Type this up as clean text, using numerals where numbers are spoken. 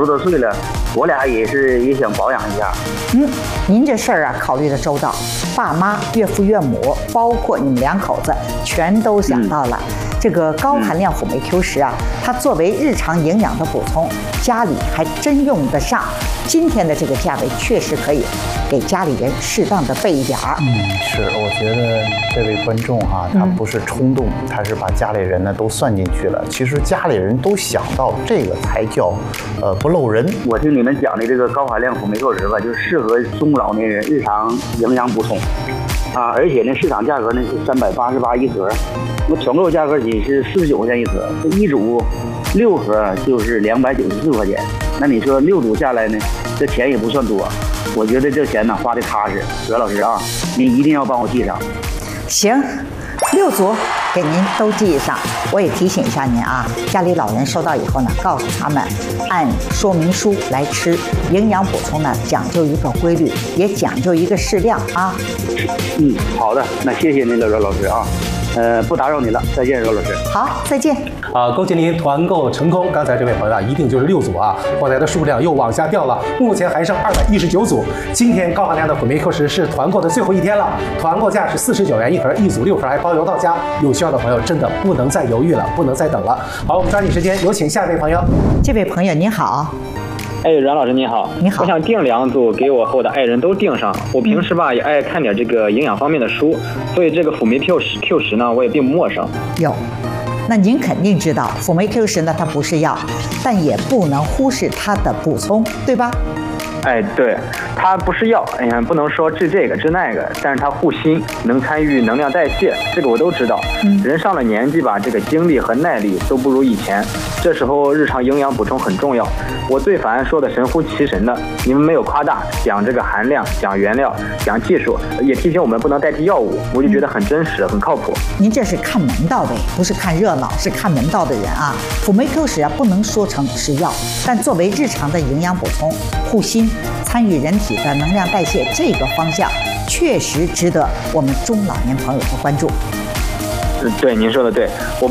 多岁了，我俩也想保养一下。 您这事儿啊考虑的周到，爸妈、岳父岳母，包括你们两口子，全都想到了。这个高含量辅酶 Q10啊，它作为日常营养的补充，家里还真用得上。今天的这个价位确实可以给家里人适当的备一点儿。 是，我觉得这位观众哈，他不是冲动，他是把家里人呢都算进去了。其实家里人都想到这个才叫不漏人。 我听你们讲的这个高含量辅酶 Q10吧，就适合中老年人日常营养补充啊，而且呢市场价格呢是388一盒，那团购价格仅是49块钱一盒，这一组6盒就是294块钱。那你说6组下来呢，这钱也不算多，我觉得这钱呢花的踏实。何老师啊，你一定要帮我记上。 行，6组给您都记上。我也提醒一下您啊，家里老人收到以后呢，告诉他们按说明书来吃，营养补充呢讲究一个规律，也讲究一个适量啊。 好的，那谢谢您了，老师啊。不打扰你了，再见，罗老师。 好，再见。 恭喜您团购成功！刚才这位朋友啊，一定就是6组啊，后来的数量又往下掉了，目前还剩219组。今天高含量的辅酶 Q10是团购的最后一天了，团购价是49元一盒，一组6盒，还包邮到家。有需要的朋友真的不能再犹豫了，不能再等了。好，我们抓紧时间，有请下一位朋友。 这位朋友您好。 阮老师你好， 你好， 我想订2组给我和我的爱人都订上。我平时吧也爱看点这个营养方面的书，所以这个辅酶 Q10呢我也并不陌生。 有，那您肯定知道辅酶 Q10呢它不是药，但也不能忽视它的补充，对吧？ 对，它不是药，不能说治这个治那个，但是它护心，能参与能量代谢，这个我都知道。人上了年纪吧，这个精力和耐力都不如以前，这时候日常营养补充很重要。我最烦说的神乎其神的，你们没有夸大，讲这个含量，讲原料，讲技术，也提醒我们不能代替药物，我就觉得很真实，很靠谱。 您这是看门道的，不是看热闹，是看门道的人啊。辅酶 Q10啊，不能说成是药，但作为日常的营养补充、护心、参与人体的能量代谢这个方向，确实值得我们中老年朋友的关注。 对，您说的对，我